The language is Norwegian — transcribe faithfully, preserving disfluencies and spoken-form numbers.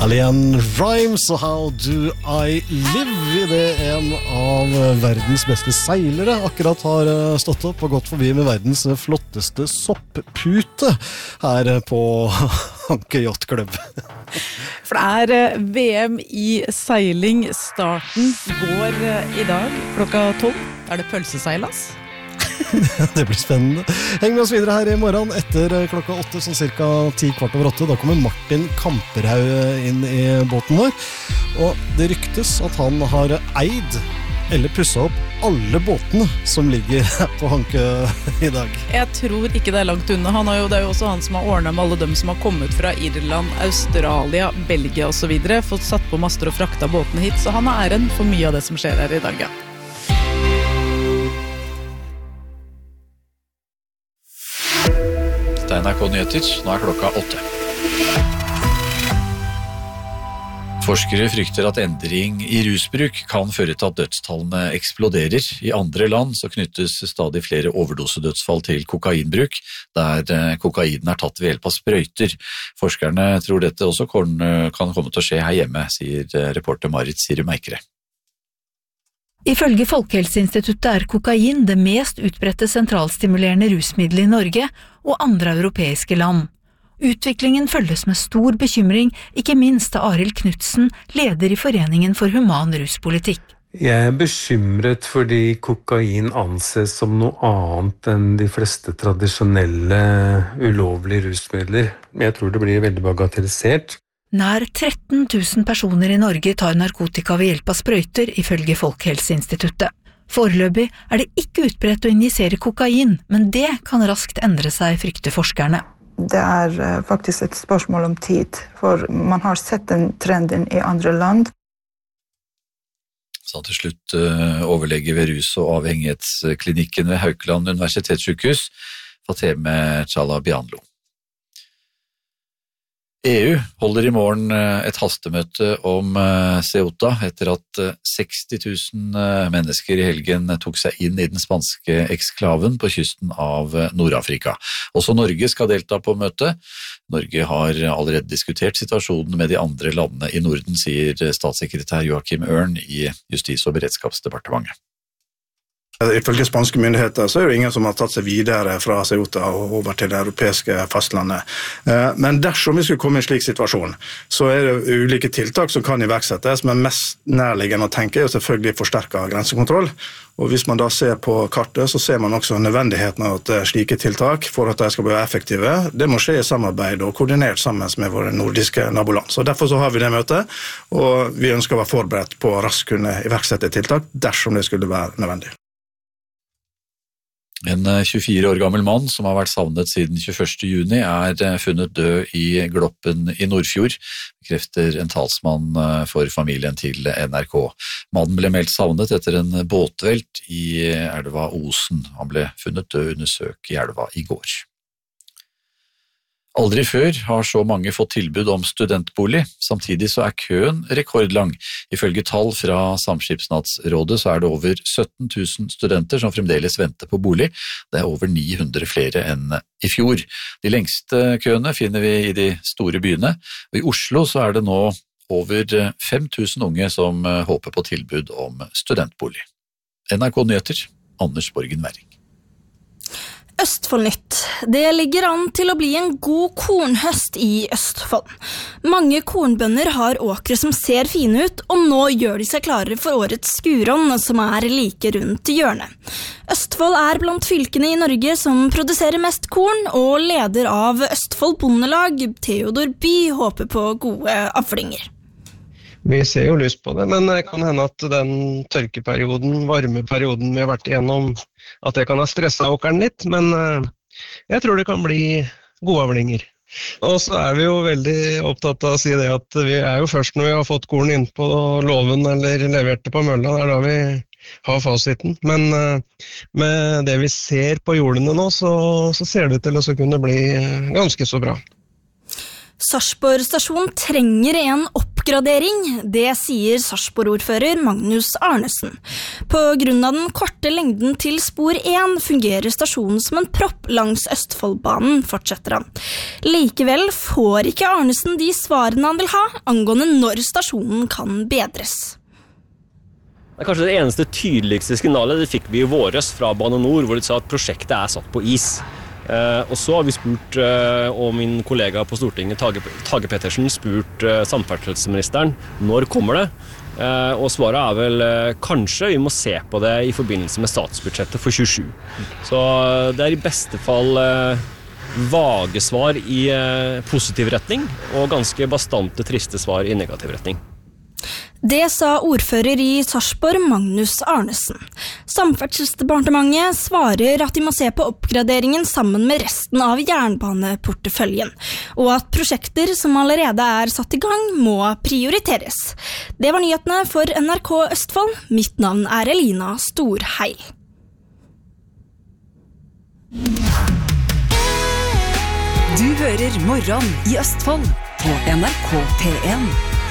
Alien Rhymes og How Do I Live. Det er en av verdens beste seilere. Akkurat har stått opp og gått forbi med verdens flotteste sopppute her på Hanke Yacht Club. For det er V M i seiling. Starten går i dag klokka tolv. Er det pølseseilas? Det blir spennende. Heng med oss videre her i morgen etter klokka åtte, sånn cirka ti kvart over åtte. Da kommer Martin Kamperhaug inn i båten vår. Og det ryktes at han har eid eller pusset opp alle båtene som ligger her på Hanke i dag. Jeg tror ikke det er langt unna. Han har jo, det er jo også han som har ordnet med alle dem som har kommet fra Irland, Australia, Belgia og så videre. Fått satt på master og frakta båtene hit. Så han har æren for mye av det som skjer her i dag, ja. N R K Nyheter, nå er klokka åtte. Forskere frykter at endring i rusbruk kan føre til at dødstallene eksploderer. I andre land så knyttes stadig flere overdosedødsfall til kokainbruk, der kokainen er tatt ved hjelp av sprøyter. Forskerne tror dette også kan komme til å skje her hjemme, sier reporter Marit Sirum Eikere. Ifølge Folkehelseinstituttet er kokain det mest utbredte sentralstimulerende rusmiddel i Norge og andre europeiske land. Utviklingen følges med stor bekymring, ikke minst av Arild Knudsen, leder i Foreningen for human ruspolitikk. Jeg er bekymret fordi kokain anses som noe annet enn de fleste tradisjonelle ulovlige rusmidler. Jeg tror det blir veldig bagatellisert. Nær tretten tusen personer i Norge tar narkotika ved hjelp av sprøyter, ifølge Folkehelseinstituttet. Foreløpig er det ikke utbredt å injisere kokain, men det kan raskt endre seg, frykter forskerne. Det er faktisk et spørsmål om tid, for man har sett den trenden i andre land. Så til slutt overlege ved rus- og avhengighetsklinikken ved Haukeland Universitetssykehus, Fateme Chalabianlo. E U holder i morgen et hastemøte om Ceuta etter at seksti tusen mennesker i helgen tok seg inn i den spanske eksklaven på kysten av Nord-Afrika. Også Norge skal delta på møtet. Norge har allerede diskutert situasjonen med de andre landene i Norden, sier statssekretær Joachim Ørn i Justis- og beredskapsdepartementet. Ifølge spanske myndigheter så er det ingen som har tatt seg videre fra Ceuta og over til det europeiske fastlandet. Men dersom vi skulle komme i en slik situasjon, så er det ulike tiltak som kan iverksettes, men mest nærliggende å tenke er jo selvfølgelig forsterket grensekontroll. Og hvis man da ser på kartet, så ser man også nødvendigheten av at slike tiltak, for at de skal bli effektive, det må skje i samarbeid og koordinert sammen med våre nordiske naboland. Så derfor så har vi det møtet, og vi ønsker å være forberedt på å raskt kunne iverksette tiltak dersom det skulle være nødvendig. En tjuefire år gammel mann som har vært savnet siden tjueførste juni er funnet død i Gloppen i Nordfjord, bekrefter en talsmann for familien til N R K. Mannen ble meldt savnet etter en båtvelt i elva Osen. Han ble funnet død under søk i elva i går. Aldri før har så mange fått tilbud om studentbolig, samtidig så er køen rekordlang. Ifølge tall fra Samskipnadsrådet så er det over sytten tusen studenter som fremdeles venter på bolig. Det er over ni hundre flere enn i fjor. De lengste køene finner vi i de store byene, og i Oslo så er det nå over fem tusen unge som håper på tilbud om studentbolig. N R K Nyheter, Anders Borgen Werring. Østfoldnytt. Det ligger an til å bli en god kornhøst i Østfold. Mange kornbønder har åkre som ser fine ut, og nå gjør de seg klare for årets skuron, som er like rundt hjørnet. Østfold er blant fylkene i Norge som produserer mest korn, og leder av Østfold Bondelag, Theodor By, håper på gode avlinger. Vi ser jo lyst på det, men det kan hende at den tørkeperioden, varmeperioden vi har vært igjennom, at det kan ha stresset åkeren litt, men jeg tror det kan bli gode avlinger. Og så er vi jo veldig opptatt av å si det at vi er jo først når vi har fått korn inn på låven eller levert det på mølla, det er da vi har fasiten. Men med det vi ser på jordene nå, så, så ser det til å kunne bli ganske så bra. Sarpsborg stasjon trenger en oppgradering oppgradering, det sier Sarpsborg-ordfører Magnus Arnesen. På grunn av den korte lengden til spor én fungerer stasjonen som en propp langs Østfoldbanen, fortsetter han. Likevel får ikke Arnesen de svarene han vil ha angående når stasjonen kan bedres. Det er kanskje det eneste tydeligste signalet det fikk vi i våres fra Bane Nor, hvor de sa at prosjektet er satt på is. Uh, og så har vi spurt, uh, og min kollega på Stortinget, Tage, Tage Pettersen, spurt uh, samferdselsministeren, når kommer det? Uh, og svaret er vel uh, kanskje vi må se på det i forbindelse med statsbudsjettet for tjuesju. Så uh, det er i beste fall uh, vage svar i uh, positiv retning, og ganske bastante triste svar i negativ retning. Det sa ordfører i Sarpsborg, Magnus Arnesen. Samferdselsdepartementet svarer at de må se på oppgraderingen sammen med resten av jernbaneporteføljen, og at prosjekter som allerede er satt i gang må prioriteres. Det var nyhetene for N R K Østfold. Mitt navn er Elina Storheil. Du hører Morgen i Østfold på N R K P en.